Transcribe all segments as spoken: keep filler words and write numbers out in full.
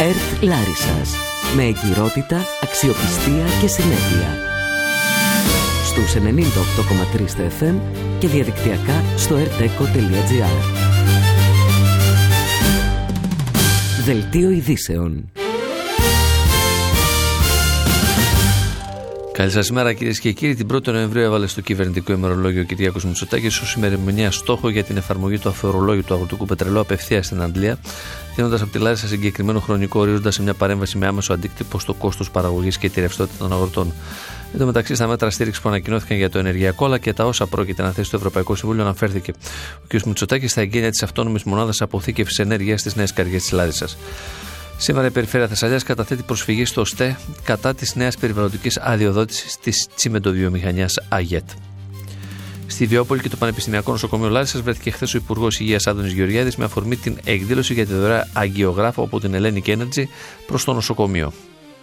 ΕΡΤ Λάρισσας. Με εγκυρότητα, αξιοπιστία και συνέπεια. Στους ενενήντα οκτώ κόμμα τρία στα εφ εμ και διαδικτυακά στο ερτέκο τελεία τζι άρ. Δελτίο ειδήσεων. Καλή σας ημέρα, κυρίες και κύριοι. Την πρώτη Νοεμβρίου έβαλε στο κυβερνητικό ημερολόγιο ο Κυριάκος Μητσοτάκης ως ημερομηνία στόχο για την εφαρμογή του αφορολόγιου του αγροτικού πετρελαίου απευθείας στην Αντλία, δίνοντας από τη Λάρισα συγκεκριμένο χρονικό ορίζοντα σε μια παρέμβαση με άμεσο αντίκτυπο στο κόστος παραγωγής και τη ρευστότητα των αγροτών. Εν τω μεταξύ, στα μέτρα στήριξη που ανακοινώθηκαν για το ενεργειακό αλλά και τα όσα πρόκειται να θέσει το Ευρωπαϊκό Συμβούλιο, αναφέρθηκε ο κ. Μητσοτάκης στα εγγένεια της αυτόνομης μονάδας αποθήκευσης ενέργειας στις νέες καριές της Λάρισσας. Σήμερα η Περιφέρεια Θεσσαλίας καταθέτει προσφυγή στο ΟΣΤΕ κατά της νέας περιβαλλοντικής αδειοδότησης της τσιμεντοβιομηχανίας ΑΓΕΤ. Στη Βιώπολη και το Πανεπιστημιακό Νοσοκομείο Λάρισσας βρέθηκε χθες ο Υπουργός Υγείας Άδωνης Γεωργιάδης με αφορμή την εκδήλωση για τη δωρεά αγγιογράφο από την Hellenic Energy προς το νοσοκομείο.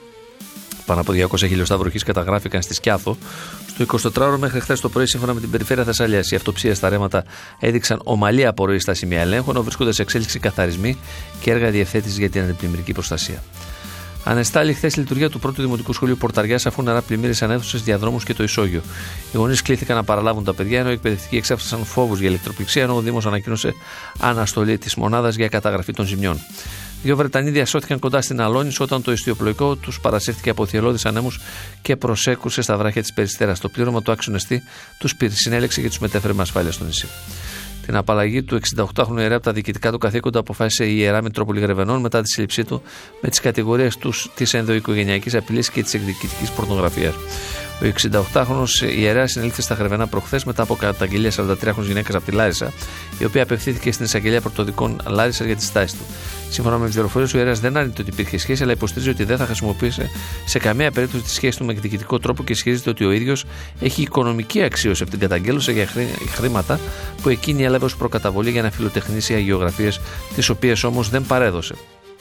Πάνω από διακόσια χιλιοστά βροχής καταγράφηκαν στη Σκιάθο. Στο εικοσιτετράωρο μέχρι χθες το πρωί, σύμφωνα με την Περιφέρεια Θεσσαλίας, η αυτοψία στα ρέματα έδειξαν ομαλή απορροή στα σημεία ελέγχου, ενώ βρίσκονται σε εξέλιξη καθαρισμοί και έργα διευθέτησης για την αντιπλημμυρική προστασία. Ανεστάλλει χθες η λειτουργία του πρώτου Δημοτικού Σχολείου Πορταριάς, αφού νερά πλημμύρισαν αίθουσες, διαδρόμους και το ισόγειο. Οι γονείς κλήθηκαν να παραλάβουν τα παιδιά, ενώ οι εκπαιδευτικοί εξέφρασαν φόβους για ηλεκτροπληξία, ενώ ο Δήμος ανακοίνωσε αναστολή της μονάδας για καταγραφή των ζημιών. Δύο Βρετανοί διασώθηκαν κοντά στην Αλόνης όταν το ιστιοπλοϊκό τους παρασύρθηκε από θυελλώδεις ανέμους και προσέκρουσε στα βράχια της Περιστέρας. Το πλήρωμα του άξιου νεστή τους συνέλεξε και τους μετέφερε με ασφάλεια στο νησί. Την απαλλαγή του εξηνταοκτάχρονου ιερέα από τα διοικητικά του καθήκοντα αποφάσισε η Ιερά Μητρόπολη Γρεβενών μετά τη σύλληψή του με τις κατηγορίες της ενδοοικογενειακής απειλής και της εκδικητικής πορνογραφίας. Ο εξηνταοκτάχρονος ιερέας συνελήφθη στα Γρεβενά προχθές μετά από καταγγελία σαραντατριάχρονης γυναίκας από τη Λάρισα, η οποία απευθύνθηκε στην εισαγγελία πρωτοδικών Λάρισσας για τη στάση του. Σύμφωνα με τις πληροφορίες, ο ιερέας δεν άρνηται ότι υπήρχε σχέση, αλλά υποστηρίζει ότι δεν θα χρησιμοποίησε σε καμία περίπτωση τη σχέση του με εκδικητικό τρόπο και ισχυρίζεται ότι ο ίδιος έχει οικονομική αξίωση από την καταγγέλωση για χρήματα που εκείνη έλαβε ως προκαταβολή για να φιλοτεχνήσει αγιογραφίες, τις οποίες όμως δεν παρέδωσε.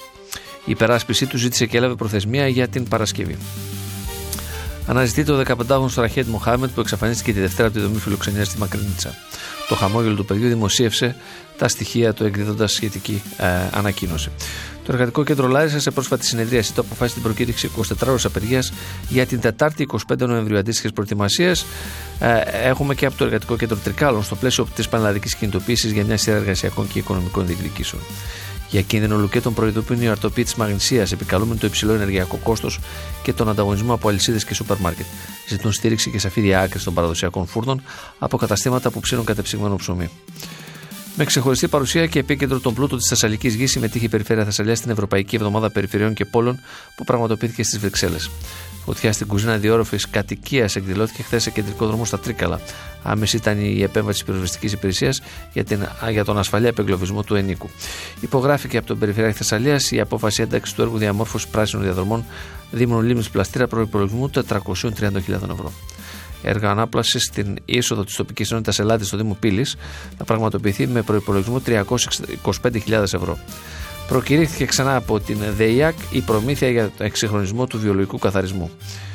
Η υπεράσπιση του ζήτησε και έλαβε προθεσμία για την Παρασκευή. Αναζητείται ο δεκαπεντάχρονος Ραχέτ Μοχάμετ που εξαφανίστηκε τη Δευτέρα από τη δομή φιλοξενίας στη Μακρινίτσα. Το χαμόγελο του παιδιού δημοσίευσε τα στοιχεία του εκδίδοντας σχετική ε, ανακοίνωση. Το Εργατικό Κέντρο Λάρισσας σε πρόσφατη συνεδρίαση του αποφάσισε την προκήρυξη εικοσιτετράωρης απεργίας για την Τετάρτη εικοστή πέμπτη Νοεμβρίου. Αντίστοιχες προετοιμασίες ε, έχουμε και από το Εργατικό Κέντρο Τρικάλων στο πλαίσιο της πανελλαδικής κινητοποίησης για μια σειρά εργασιακών και οικονομικών διεκδικήσεων. Για κίνδυνο λουκέτων προειδοποιούν οι αρτοποί της Μαγνησίας, επικαλούμενοι το υψηλό ενεργειακό κόστος και τον ανταγωνισμό από αλυσίδες και σούπερ μάρκετ. Ζητούν στήριξη και σαφή διάκριση των παραδοσιακών φούρνων από καταστήματα που ψήνουν κατεψυγμένο ψωμί. Με ξεχωριστή παρουσία και επίκεντρο τον πλούτο της Θεσσαλικής γης, συμμετείχε η Περιφέρεια Θεσσαλίας στην Ευρωπαϊκή Εβδομάδα Περιφερειών και Πόλων που πραγματοποιήθηκε στις Βρυξέλλες. Φωτιά στην κουζίνα διόροφης κατοικίας εκδηλώθηκε χθες σε κεντρικό δρόμο στα Τρίκαλα. Άμεση ήταν η επέμβαση της πυροσβεστικής υπηρεσίας για, για τον ασφαλή απεγκλωβισμό του ενίκου. Υπογράφηκε από τον Περιφερειάρχη Θεσσαλίας η απόφαση ένταξης του έργου διαμόρφωσης πράσινων διαδρομών Δήμων Λίμνης Πλαστήρα προϋπολογισμού τετρακόσιες τριάντα χιλιάδες ευρώ. Έργα ανάπλασης στην είσοδο της τοπικής ενότητας Ελλάδης στο Δήμο Πύλης θα πραγματοποιηθεί με προϋπολογισμό τριακόσιες είκοσι πέντε χιλιάδες ευρώ. Προκηρύχθηκε ξανά από την ΔΕΙΑΚ η προμήθεια για τον εξυγχρονισμό του βιολογικού καθαρισμού.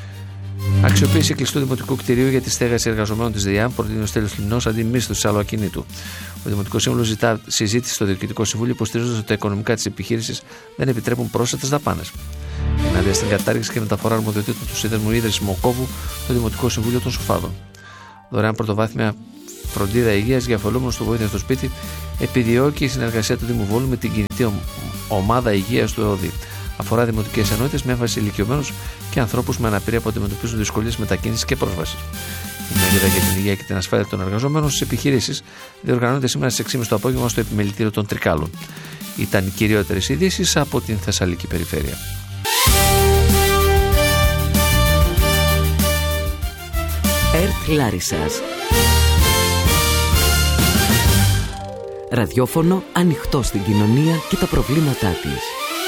Αξιοποίηση κλειστού δημοτικού κτηρίου για τη στέγαση εργαζομένων της ΔΕΙΑΜ προτείνει ο Στέλιος Λιμνός αντί μίσθωσης άλλου ακινήτου. Ο Δημοτικός Σύμβουλος ζητά συζήτηση στο Διοικητικό Συμβούλιο, υποστηρίζοντας ότι τα οικονομικά της επιχείρησης δεν επιτρέπουν πρόσθετες δαπάνες. Ενάντια στην κατάργηση και μεταφορά αρμοδιοτήτων του Σύνδεσμου Ίδρυσης Μοκόβου, το Δημοτικό Συμβούλιο των Σοφάδων. Δωρεάν πρωτοβάθμια φροντίδα υγείας για αφαλούμενους στο βοήθεια στο σπίτι επιδιώκει η συνεργασία του Δήμου Βόλου με την κινητή ομάδα υγείας του ΕΟΔΗ. Αφορά δημοτικές ενότητες με έμφαση ηλικιωμένους και ανθρώπους με αναπηρία που αντιμετωπίζουν δυσκολίες μετακίνησης και πρόσβασης. Η μερίδα για την υγεία και την ασφάλεια των εργαζομένων στις επιχειρήσεις διοργανώνεται σήμερα στις έξι και μισή το απόγευμα στο επιμελητήριο των Τρικάλων. Ήταν οι κυριότερες ειδήσεις από την Θεσσαλική Περιφέρεια. ΕΡΤ Λάρισσας. Ραδιόφωνο ανοιχτό στην κοινωνία και τα προβλήματά της.